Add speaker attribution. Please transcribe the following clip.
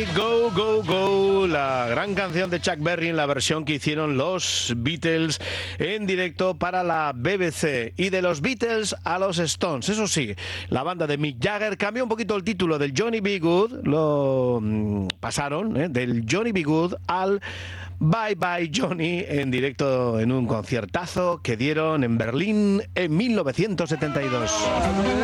Speaker 1: Go, go, go, la gran canción de Chuck Berry en la versión que hicieron los Beatles en directo para la BBC. Y de los Beatles a los Stones, eso sí, la banda de Mick Jagger cambió un poquito el título del Johnny B. Good, lo pasaron del Johnny B. Good al Bye Bye Johnny en directo en un conciertazo que dieron en Berlín en 1972.